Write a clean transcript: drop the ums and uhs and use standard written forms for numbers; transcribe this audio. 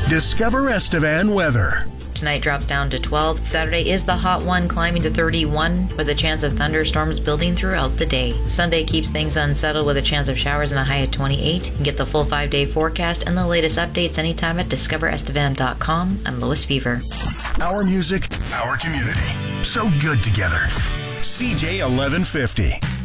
Discover Estevan weather. Tonight drops down to 12. Saturday is the hot one, climbing to 31 with a chance of thunderstorms building throughout the day. Sunday keeps things unsettled with a chance of showers and a high of 28. Get the full 5-day forecast and the latest updates anytime at discoverestevan.com. I'm Lois Fever. Our music, our community. So good together. CJ 1150.